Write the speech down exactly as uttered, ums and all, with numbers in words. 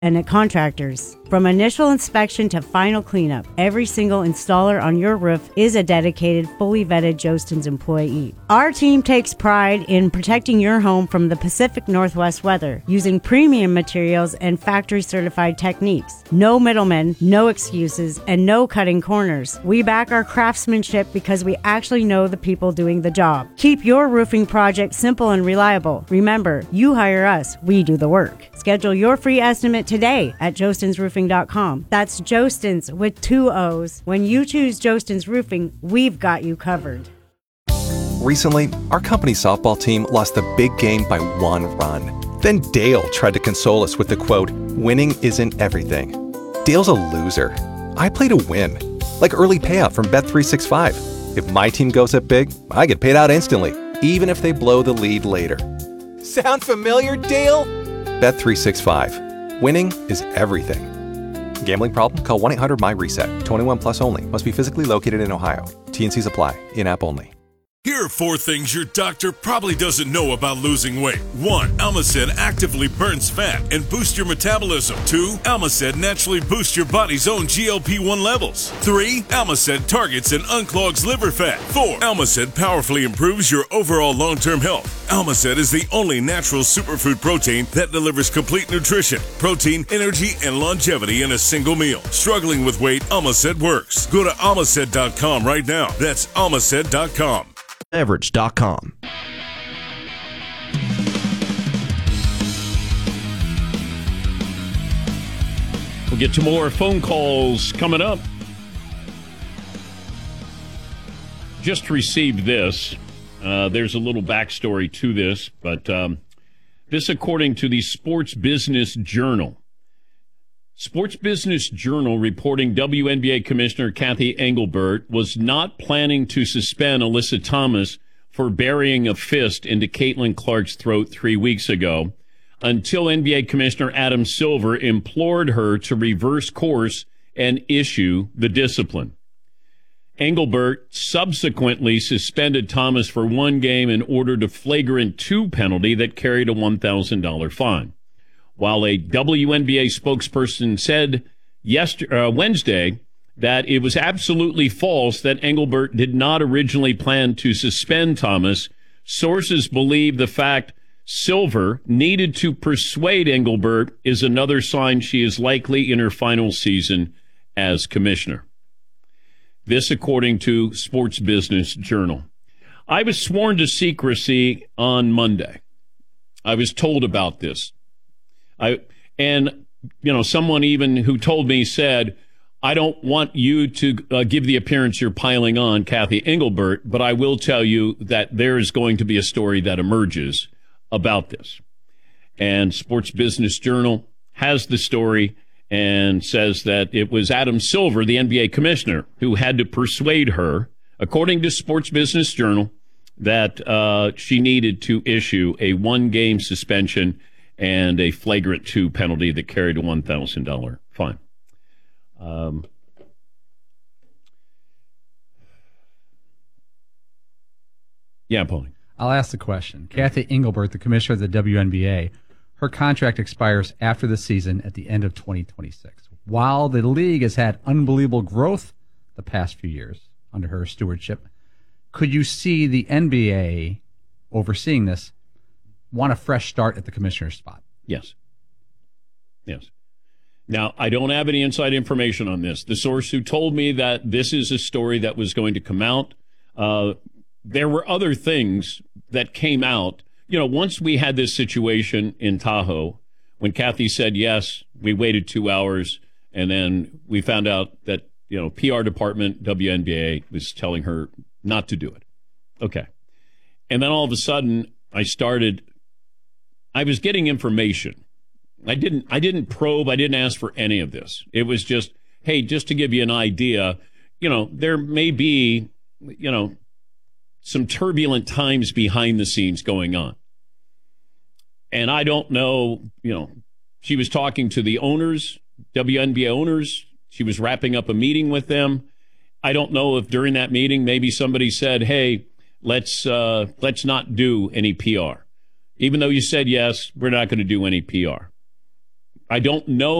and at contractors. From initial inspection to final cleanup, every single installer on your roof is a dedicated, fully vetted Jostens employee. Our team takes pride in protecting your home from the Pacific Northwest weather using premium materials and factory-certified techniques. No middlemen, no excuses, and no cutting corners. We back our craftsmanship because we actually know the people doing the job. Keep your roofing project simple and reliable. Remember, you hire us, we do the work. Schedule your free estimate today at jostens roofing dot com. That's Jostens with two O's. When you choose Jostens Roofing, we've got you covered. Recently, our company softball team lost the big game by one run. Then Dale tried to console us with the quote, "Winning isn't everything." Dale's a loser. I play to win. Like early payout from Bet three sixty-five. If my team goes up big, I get paid out instantly, even if they blow the lead later. Sound familiar, Dale? Bet three sixty-five. Winning is everything. Gambling problem? Call one eight hundred M Y reset. twenty-one plus only. Must be physically located in Ohio. T N Cs apply. In-app only. Here are four things your doctor probably doesn't know about losing weight. One, Almacet actively burns fat and boosts your metabolism. Two, Almacet naturally boosts your body's own G L P one levels. Three, Almacet targets and unclogs liver fat. Four, Almacet powerfully improves your overall long-term health. Almacet is the only natural superfood protein that delivers complete nutrition, protein, energy, and longevity in a single meal. Struggling with weight, Almacet works. Go to almacet dot com right now. That's almacet dot com. Beverage dot com. We'll get to more phone calls coming up. Just received this. Uh, there's a little backstory to this, but um, this according to the Sports Business Journal. Sports Business Journal reporting W N B A Commissioner Kathy Engelbert was not planning to suspend Alyssa Thomas for burying a fist into Caitlin Clark's throat three weeks ago until N B A Commissioner Adam Silver implored her to reverse course and issue the discipline. Engelbert subsequently suspended Thomas for one game and ordered a flagrant two penalty that carried a one thousand dollars fine. While a W N B A spokesperson said yesterday, uh, Wednesday that it was absolutely false that Engelbert did not originally plan to suspend Thomas, sources believe the fact Silver needed to persuade Engelbert is another sign she is likely in her final season as commissioner. This according to Sports Business Journal. I was sworn to secrecy on Monday. I was told about this. I and, you know, someone even who told me said, I don't want you to uh, give the appearance you're piling on Kathy Engelbert, but I will tell you that there is going to be a story that emerges about this. And Sports Business Journal has the story and says that it was Adam Silver, the N B A commissioner, who had to persuade her, according to Sports Business Journal, that uh, she needed to issue a one-game suspension and a flagrant two penalty that carried a one thousand dollars fine. Um, yeah, Paulie. I'll ask the question. Kathy Engelbert, the commissioner of the W N B A, her contract expires after the season at the end of twenty twenty-six. While the league has had unbelievable growth the past few years under her stewardship, could you see the N B A overseeing this want a fresh start at the commissioner's spot? Yes. Yes. Now, I don't have any inside information on this. The source who told me that this is a story that was going to come out, uh, there were other things that came out. You know, once we had this situation in Tahoe, when Kathy said yes, we waited two hours, and then we found out that, you know, P R department, W N B A, was telling her not to do it. Okay. And then all of a sudden, I started, I was getting information. I didn't, I didn't probe, I didn't ask for any of this. It was just, hey, just to give you an idea, you know, there may be, you know, some turbulent times behind the scenes going on. And I don't know, you know, she was talking to the owners, W N B A owners. She was wrapping up a meeting with them. I don't know if during that meeting, maybe somebody said, hey, let's, uh, let's not do any P R. Even though you said yes, we're not going to do any P R. I don't know